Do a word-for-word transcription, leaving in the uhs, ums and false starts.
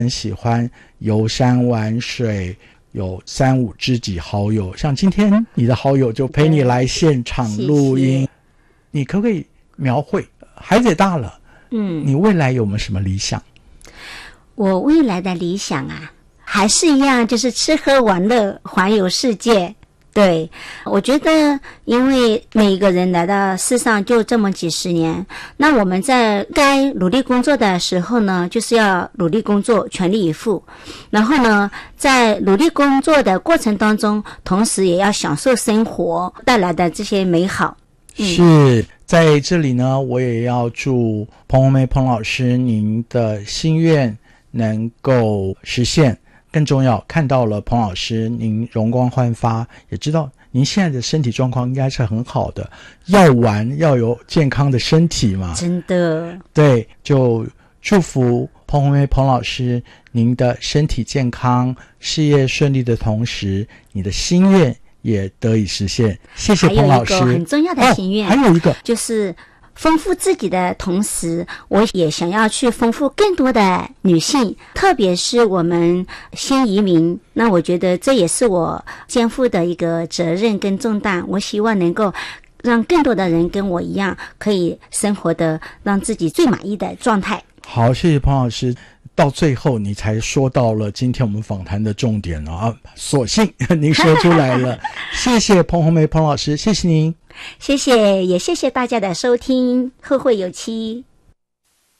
很喜欢游山玩水，有三五知己好友，像今天你的好友就陪你来现场录音。谢谢。你可不可以描绘，孩子也大了，嗯，你未来有没有什么理想？ 我未来的理想啊，还是一样，就是吃喝玩乐，环游世界。对，我觉得因为每一个人来到世上就这么几十年，那我们在该努力工作的时候呢，就是要努力工作，全力以赴。然后呢，在努力工作的过程当中，同时也要享受生活带来的这些美好。 嗯、是在这里呢，我也要祝彭红梅彭老师您的心愿能够实现。更重要，看到了彭老师您容光焕发，也知道您现在的身体状况应该是很好的，要玩要有健康的身体嘛， 真的。 对，就祝福彭红梅彭老师您的身体健康，事业顺利的同时，你的心愿也得以实现。谢谢彭老师。 还有一个很重要的心愿、 哦、还有一个就是丰富自己的同时，我也想要去丰富更多的女性，特别是我们新移民，那我觉得这也是我肩负的一个责任跟重担。我希望能够让更多的人跟我一样，可以生活的让自己最满意的状态。 好，谢谢彭老师。到最后你才说到了今天我们访谈的重点啊，所幸您说出来了。谢谢彭红梅彭老师，谢谢您。 谢谢，也谢谢大家的收听，后会有期。